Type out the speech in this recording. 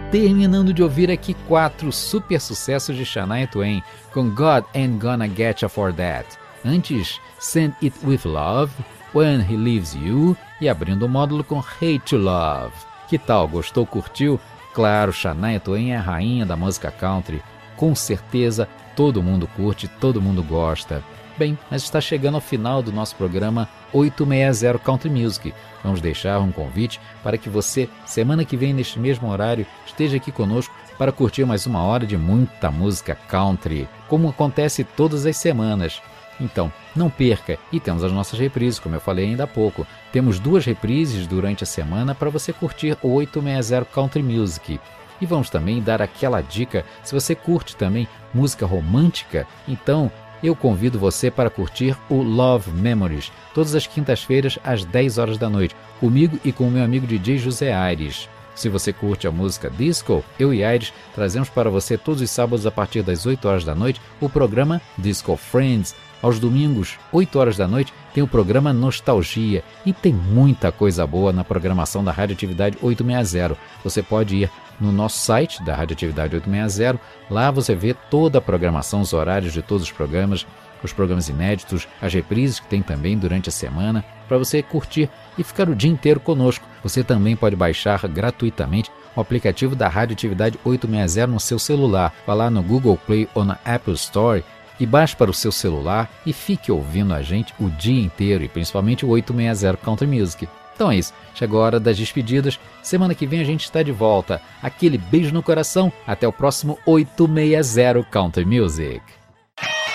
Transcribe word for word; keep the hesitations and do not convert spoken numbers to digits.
Terminando de ouvir aqui quatro super sucessos de Shania Twain, com God Ain't Gonna Get You For That. Antes, Send It With Love, When He Leaves You, e abrindo o módulo com Hate to Love. Que tal? Gostou? Curtiu? Claro, Shania Twain é a rainha da música country. Com certeza, todo mundo curte, todo mundo gosta. Bem, mas está chegando ao final do nosso programa oitocentos e sessenta Country Music. Vamos deixar um convite para que você, semana que vem, neste mesmo horário, esteja aqui conosco para curtir mais uma hora de muita música country, como acontece todas as semanas. Então, não perca. E temos as nossas reprises, como eu falei ainda há pouco. Temos duas reprises durante a semana para você curtir o oitocentos e sessenta Country Music. E vamos também dar aquela dica, se você curte também música romântica, então eu convido você para curtir o Love Memories, todas as quintas-feiras às dez horas da noite, comigo e com o meu amigo D J José Aires. Se você curte a música disco, eu e Aires trazemos para você todos os sábados a partir das oito horas da noite o programa Disco Friends. Aos domingos, oito horas da noite, tem o programa Nostalgia e tem muita coisa boa na programação da Radioatividade oitocentos e sessenta. Você pode ir no nosso site da Radioatividade oitocentos e sessenta, lá você vê toda a programação, os horários de todos os programas, os programas inéditos, as reprises que tem também durante a semana, para você curtir e ficar o dia inteiro conosco. Você também pode baixar gratuitamente o aplicativo da Radioatividade oitocentos e sessenta no seu celular. Vá lá no Google Play ou na Apple Store e baixe para o seu celular e fique ouvindo a gente o dia inteiro, e principalmente o oitocentos e sessenta Country Music. Então é isso, chegou a hora das despedidas. Semana que vem a gente está de volta. Aquele beijo no coração, até o próximo oitocentos e sessenta Country Music.